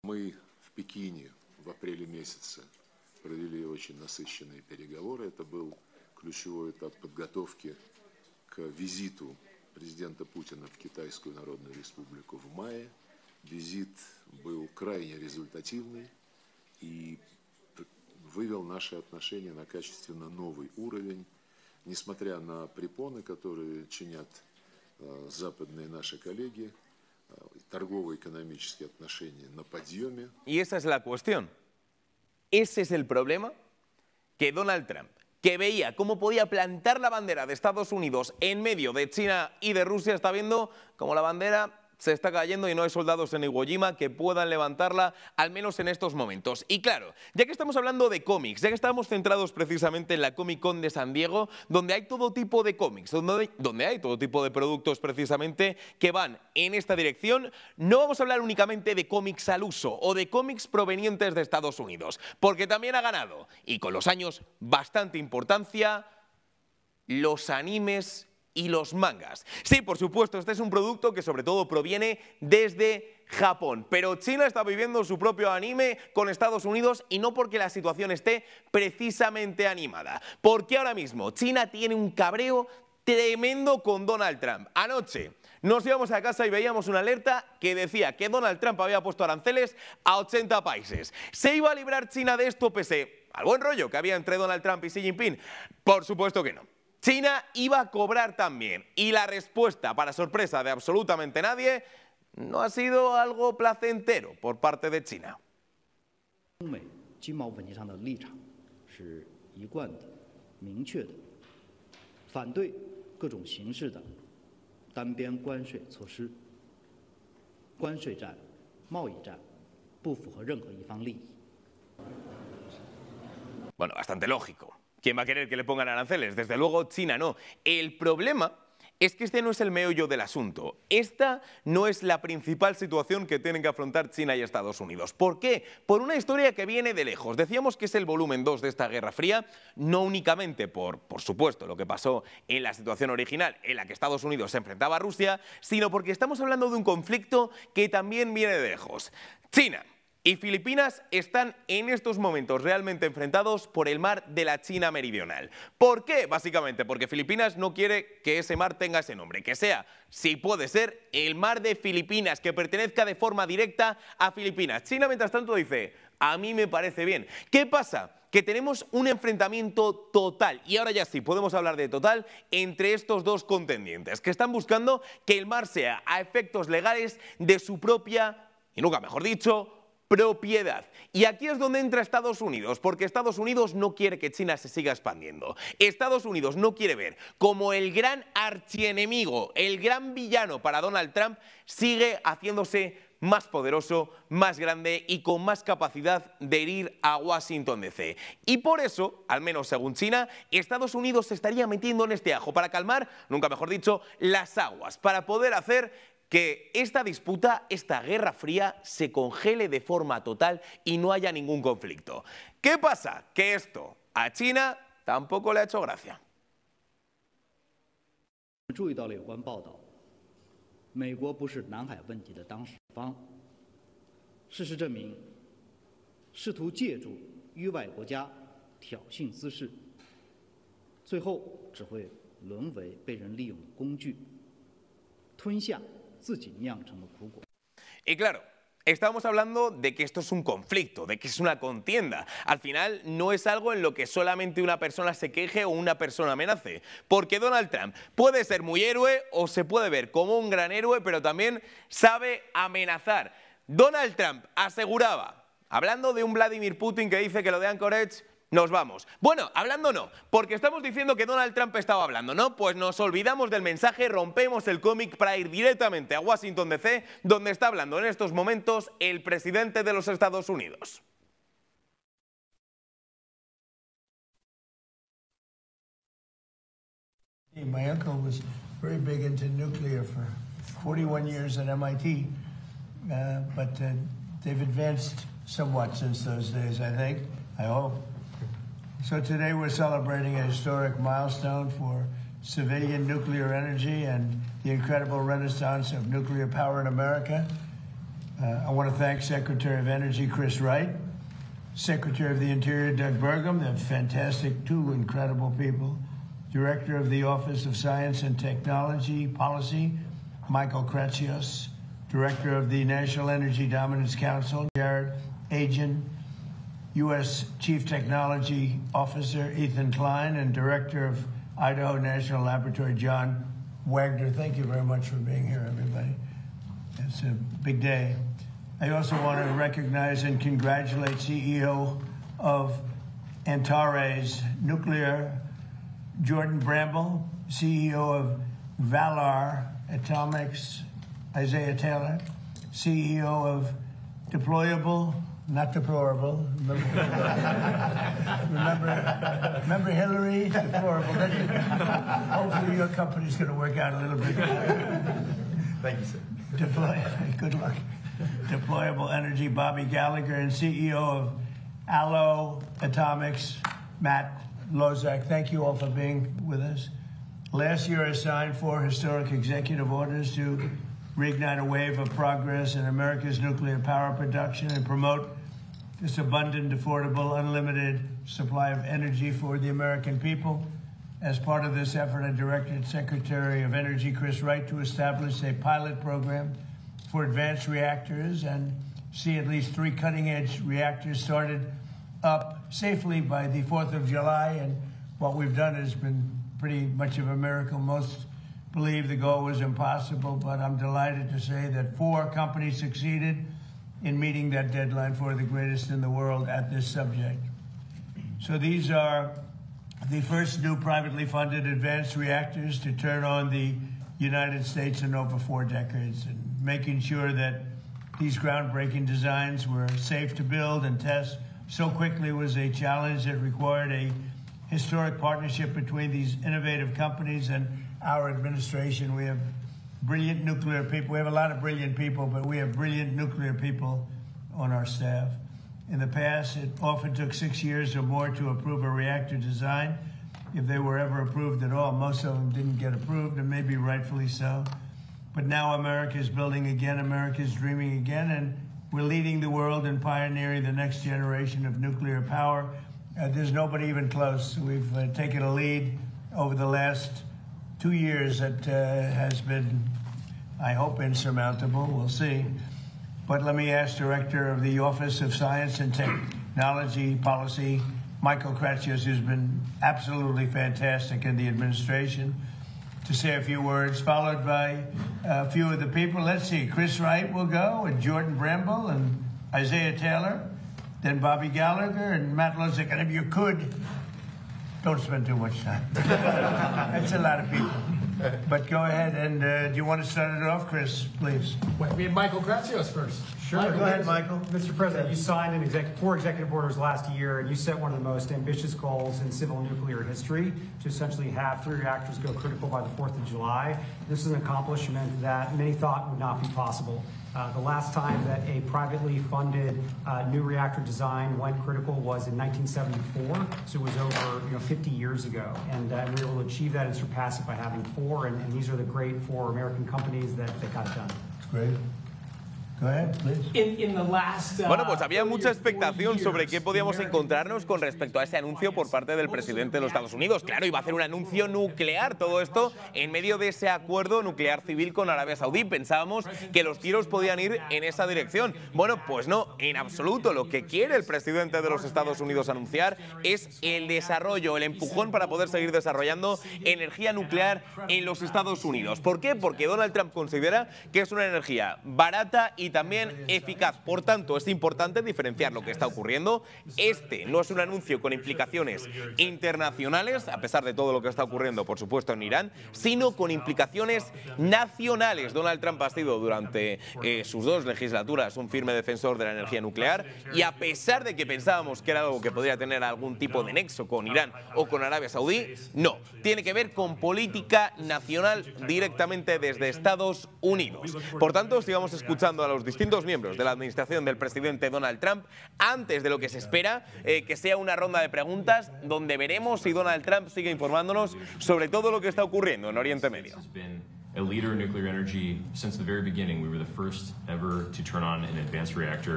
Мы в Пекине в апреле месяце провели очень насыщенные переговоры. Это был ключевой этап подготовки к визиту президента Путина в Китайскую Народную Республику в мае. Визит был крайне результативный и вывел наши отношения на качественно новый уровень, несмотря на препоны, которые чинят западные наши коллеги, торгово-экономические отношения на подъеме. Y esa es la cuestión. Ese es el problema, que Donald Trump, que veía cómo podía plantar la bandera de Estados Unidos en medio de China y de Rusia, está viendo cómo la bandera se está cayendo y no hay soldados en Iwo Jima que puedan levantarla, al menos en estos momentos. Y claro, ya que estamos hablando de cómics, ya que estamos centrados precisamente en la Comic Con de San Diego, donde hay todo tipo de cómics, donde hay todo tipo de productos precisamente que van en esta dirección, no vamos a hablar únicamente de cómics al uso o de cómics provenientes de Estados Unidos, porque también ha ganado, y con los años bastante importancia, los animes y los mangas. Sí, por supuesto, este es un producto que sobre todo proviene desde Japón, pero China está viviendo su propio anime con Estados Unidos y no porque la situación esté precisamente animada, porque ahora mismo China tiene un cabreo tremendo con Donald Trump. Anoche nos íbamos a casa y veíamos una alerta que decía que Donald Trump había puesto aranceles a 80 países. ¿Se iba a librar China de esto pese al buen rollo que había entre Donald Trump y Xi Jinping? Por supuesto que no. China iba a cobrar también, y la respuesta, para sorpresa de absolutamente nadie, no ha sido algo placentero por parte de China. 中美经贸问题上的立场是一贯的、明确的，反对各种形式的单边关税措施。关税战、贸易战不符合任何一方利益。 Bueno, bastante lógico. ¿Quién va a querer que le pongan aranceles? Desde luego China no. El problema es que este no es el meollo del asunto. Esta no es la principal situación que tienen que afrontar China y Estados Unidos. ¿Por qué? Por una historia que viene de lejos. Decíamos que es el volumen 2 de esta Guerra Fría, no únicamente por supuesto, lo que pasó en la situación original en la que Estados Unidos se enfrentaba a Rusia, sino porque estamos hablando de un conflicto que también viene de lejos. China y Filipinas están en estos momentos realmente enfrentados por el mar de la China Meridional. ¿Por qué? Básicamente porque Filipinas no quiere que ese mar tenga ese nombre, que sea, si puede ser, el mar de Filipinas, que pertenezca de forma directa a Filipinas. China, mientras tanto, dice, a mí me parece bien. ¿Qué pasa? Que tenemos un enfrentamiento total, y ahora ya sí podemos hablar de total, entre estos dos contendientes, que están buscando que el mar sea, a efectos legales, de su propia, y nunca mejor dicho, propiedad. Y aquí es donde entra Estados Unidos, porque Estados Unidos no quiere que China se siga expandiendo. Estados Unidos no quiere ver como el gran archienemigo, el gran villano para Donald Trump, sigue haciéndose más poderoso, más grande y con más capacidad de herir a Washington DC. Y por eso, al menos según China, Estados Unidos se estaría metiendo en este ajo para calmar, nunca mejor dicho, las aguas, para poder hacer que esta disputa, esta Guerra Fría, se congele de forma total y no haya ningún conflicto. ¿Qué pasa? Que esto a China tampoco le ha hecho gracia. 注意到了有关报道，美国不是南海问题的当事方。事实证明，试图借助域外国家挑衅滋事，最后只会沦为被人利用的工具，吞下 Y claro, estamos hablando de que esto es un conflicto, de que es una contienda. Al final no es algo en lo que solamente una persona se queje o una persona amenace. Porque Donald Trump puede ser muy héroe o se puede ver como un gran héroe, pero también sabe amenazar. Donald Trump aseguraba, hablando de un Vladimir Putin que dice que lo de Anchorage, nos vamos. Bueno, hablando no, porque estamos diciendo que Donald Trump estaba hablando, ¿no? Pues nos olvidamos del mensaje, rompemos el cómic para ir directamente a Washington DC, donde está hablando en estos momentos el presidente de los Estados Unidos. My uncle was very big into nuclear for 41 years at MIT, but they've advanced somewhat since those days, I think, I hope. So today we're celebrating a historic milestone for civilian nuclear energy and the incredible renaissance of nuclear power in America. I want to thank Secretary of Energy Chris Wright, Secretary of the Interior Doug Burgum, they're fantastic, two incredible people, Director of the Office of Science and Technology Policy, Michael Kratsios, Director of the National Energy Dominance Council, Jared Agin, U.S. Chief Technology Officer Ethan Klein, and Director of Idaho National Laboratory, John Wagner. Thank you very much for being here, everybody. It's a big day. I also want to recognize and congratulate CEO of Antares Nuclear, Jordan Bramble, CEO of Valar Atomics, Isaiah Taylor, CEO of Deployable, not deplorable. Remember Hillary? Deplorable. Hopefully your company's going to work out a little bit. Thank you, sir. Good luck. Deployable Energy, Bobby Gallagher, and CEO of Allo Atomics, Matt Lozak. Thank you all for being with us. Last year I signed 4 historic executive orders to reignite a wave of progress in America's nuclear power production and promote this abundant, affordable, unlimited supply of energy for the American people. As part of this effort, I directed Secretary of Energy Chris Wright to establish a pilot program for advanced reactors and see at least 3 cutting-edge reactors started up safely by the 4th of July. And what we've done has been pretty much of a miracle. Most believe the goal was impossible, but I'm delighted to say that 4 companies succeeded in meeting that deadline for the greatest in the world at this subject. So these are the first new privately funded advanced reactors to turn on the United States in over 4 decades, and making sure that these groundbreaking designs were safe to build and test so quickly was a challenge that required a historic partnership between these innovative companies and our administration. We have brilliant nuclear people. We have a lot of brilliant people, but we have brilliant nuclear people on our staff. In the past, it often took 6 years or more to approve a reactor design, if they were ever approved at all. Most of them didn't get approved, and maybe rightfully so. But now America is building again, America is dreaming again, and we're leading the world and pioneering the next generation of nuclear power. There's nobody even close. We've taken a lead over the last 2 years that has been, I hope, insurmountable. We'll see. But let me ask Director of the Office of Science and Technology Policy, Michael Kratsios, who's been absolutely fantastic in the administration, to say a few words, followed by a few of the people. Let's see, Chris Wright will go, and Jordan Bramble, and Isaiah Taylor, then Bobby Gallagher, and Matt Lozak. And if you could, don't spend too much time. That's a lot of people. But go ahead, and do you want to start it off, Chris, please? Wait, we have Michael Kratsios first. Sure. Go ahead, Michael. Mr. President, you signed 4 executive orders last year, and you set one of the most ambitious goals in civil nuclear history to essentially have 3 reactors go critical by the 4th of July. This is an accomplishment that many thought would not be possible. The last time that a privately funded new reactor design went critical was in 1974, so it was over 50 years ago. And we were able to achieve that and surpass it by having 4, and these are the great 4 American companies that got it done. That's great. Go ahead, please. Bueno, pues había mucha expectación sobre qué podíamos encontrarnos con respecto a ese anuncio por parte del presidente de los Estados Unidos. Claro, iba a hacer un anuncio nuclear, todo esto en medio de ese acuerdo nuclear civil con Arabia Saudí. Pensábamos que los tiros podían ir en esa dirección. Bueno, pues no, en absoluto. Lo que quiere el presidente de los Estados Unidos anunciar es el desarrollo, el empujón para poder seguir desarrollando energía nuclear en los Estados Unidos. ¿Por qué? Porque Donald Trump considera que es una energía barata y también eficaz. Por tanto, es importante diferenciar lo que está ocurriendo. Este no es un anuncio con implicaciones internacionales, a pesar de todo lo que está ocurriendo, por supuesto, en Irán, sino con implicaciones nacionales. Donald Trump ha sido durante sus 2 legislaturas un firme defensor de la energía nuclear, y a pesar de que pensábamos que era algo que podría tener algún tipo de nexo con Irán o con Arabia Saudí, no. Tiene que ver con política nacional directamente desde Estados Unidos. Por tanto, sigamos escuchando a los distintos miembros de la administración del presidente Donald Trump antes de lo que se espera que sea una ronda de preguntas donde veremos si Donald Trump sigue informándonos sobre todo lo que está ocurriendo en Oriente Medio. a leader in nuclear energy since the very beginning. We were the first ever to turn on an advanced reactor